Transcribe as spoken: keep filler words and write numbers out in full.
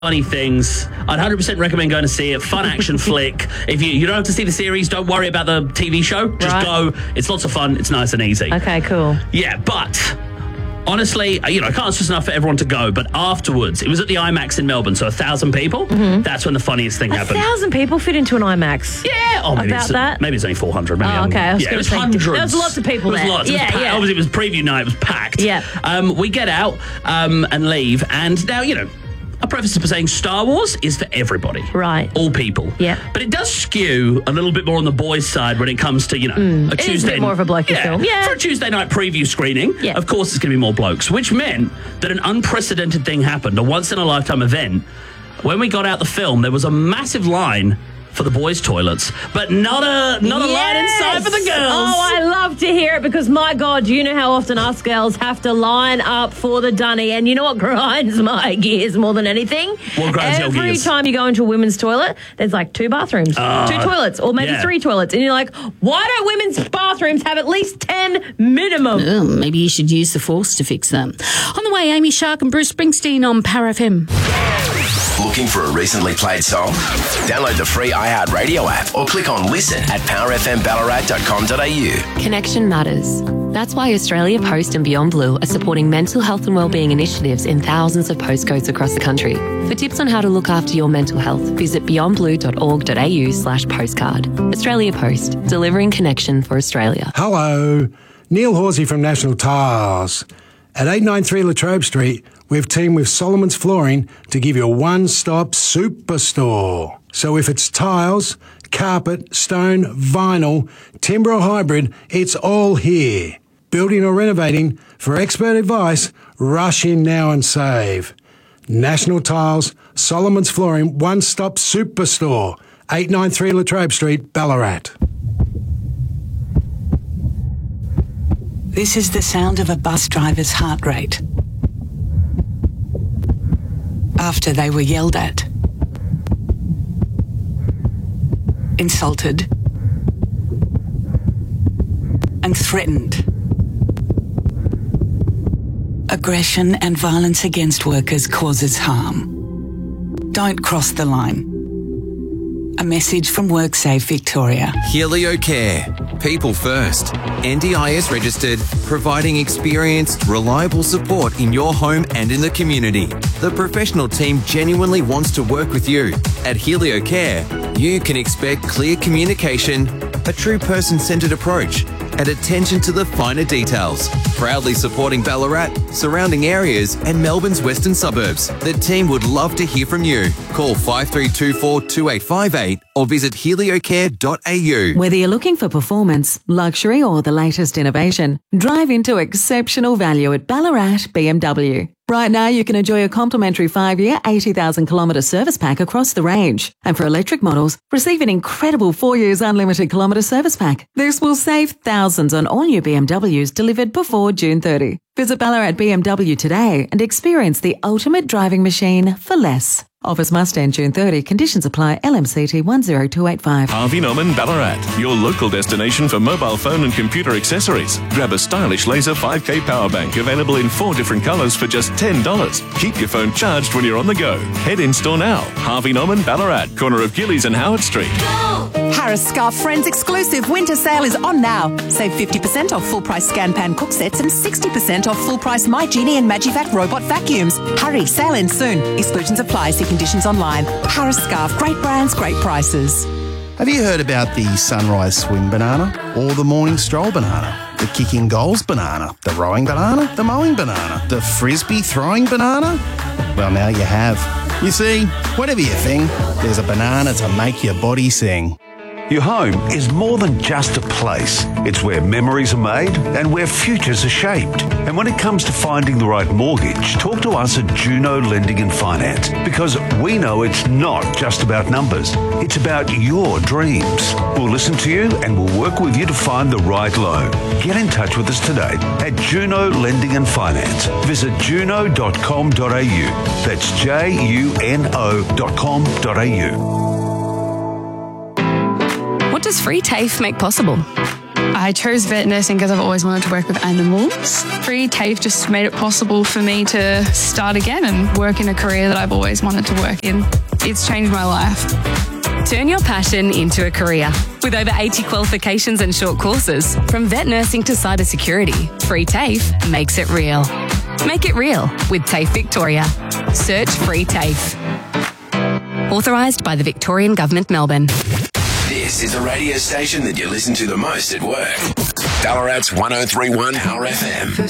funny things. I'd one hundred percent recommend going to see it. Fun action flick. If you you don't have to see the series, don't worry about the T V show. Just Right. go. It's lots of fun. It's nice and easy. Okay, cool. Yeah, but honestly, you know, I can't stress enough for everyone to go. But afterwards, it was at the IMAX in Melbourne, so a thousand people. Mm-hmm. That's when the funniest thing A happened. thousand people fit into an IMAX. Yeah, oh, maybe About it's, that? Maybe it's only four hundred. Maybe Oh, I'm- okay, I was yeah, gonna it was say, hundreds. there was lots of people It was there. lots. It was Yeah, packed. yeah. Obviously, it was preview night. It was packed. Yeah. Um, we get out um, and leave, and now you know. I preface it by saying Star Wars is for everybody. Right. All people. Yeah. But it does skew a little bit more on the boys' side when it comes to, you know, a It is a Tuesday. bit more of a blokey yeah, film. Yeah. For a Tuesday night preview screening, Yeah. of course it's going to be more blokes, which meant that an unprecedented thing happened, a once-in-a-lifetime event. When we got out the film, there was a massive line for the boys' toilets, but not a not a line inside for the girls. Oh, I love to hear it because, my God, you know how often us girls have to line up for the dunny. And you know what grinds my gears more than anything? What grinds your Every gears? time you go into a women's toilet, there's like two bathrooms, two toilets, or maybe yeah. three toilets. And you're like, why don't women's bathrooms have at least ten minimum? Oh, maybe you should use the Force to fix them. On the way, Amy Shark and Bruce Springsteen on Power F M. Looking for a recently played song? Download the free iHeartRadio app or click on listen at power f m ballarat dot com dot a u. Connection matters. That's why Australia Post and Beyond Blue are supporting mental health and wellbeing initiatives in thousands of postcodes across the country. For tips on how to look after your mental health, visit beyond blue dot org dot a u slash postcard. Australia Post, delivering connection for Australia. Hello, Neil Horsey from National Tiles. At eight ninety-three Latrobe Street, we've teamed with Solomon's Flooring to give you a one-stop superstore. So if it's tiles, carpet, stone, vinyl, timber or hybrid, it's all here. Building or renovating, for expert advice, rush in now and save. National Tiles, Solomon's Flooring, one-stop superstore. eight ninety-three Latrobe Street, Ballarat. This is the sound of a bus driver's heart rate. After they were yelled at, insulted, and threatened. Aggression and violence against workers causes harm. Don't cross the line. A message from WorkSafe Victoria. Helio Care. People first. N D I S registered, providing experienced, reliable support in your home and in the community. The professional team genuinely wants to work with you. At Helio Care, you can expect clear communication, a true person-centred approach, and attention to the finer details. Proudly supporting Ballarat, surrounding areas, and Melbourne's western suburbs. The team would love to hear from you. Call five three two four, two eight five eight or visit helio care dot a u. Whether you're looking for performance, luxury, or the latest innovation, drive into exceptional value at Ballarat B M W. Right now, you can enjoy a complimentary five-year, eighty thousand kilometre service pack across the range. And for electric models, receive an incredible four years unlimited kilometre service pack. This will save thousands on all new B M Ws delivered before June thirtieth. Visit Ballarat B M W today and experience the ultimate driving machine for less. Offers must end June thirtieth. Conditions apply. L M C T one zero two eight five. Harvey Norman Ballarat, your local destination for mobile phone and computer accessories. Grab a stylish laser five K power bank available in four different colours for just ten dollars. Keep your phone charged when you're on the go. Head in store now. Harvey Norman Ballarat, corner of Gillies and Howard Street. Harris Scarf Friends exclusive winter sale is on now. Save fifty percent off full price Scan Pan cook sets and sixty percent off full price My Genie and Magivac robot vacuums. Hurry, sale ends soon. Exclusions apply. See conditions online. Harris Scarf, great brands, great prices. Have you heard about the sunrise swim banana or the morning stroll banana? The kicking goals banana, the rowing banana, the mowing banana, the frisbee throwing banana? Well, now you have. You see, whatever your thing, there's a banana to make your body sing. Your home is more than just a place. It's where memories are made and where futures are shaped. And when it comes to finding the right mortgage, talk to us at Juno Lending and Finance, because we know it's not just about numbers. It's about your dreams. We'll listen to you and we'll work with you to find the right loan. Get in touch with us today at Juno Lending and Finance. Visit juno dot com dot a u. That's J U N O dot com dot a u. What does free TAFE make possible? I chose vet nursing because I've always wanted to work with animals. Free TAFE just made it possible for me to start again and work in a career that I've always wanted to work in. It's changed my life. Turn your passion into a career. With over eighty qualifications and short courses, from vet nursing to cybersecurity, Free TAFE makes it real. Make it real with TAFE Victoria. Search Free TAFE. Authorised by the Victorian Government, Melbourne. This is the radio station that you listen to the most at work. Ballarat's one oh three point one Power F M.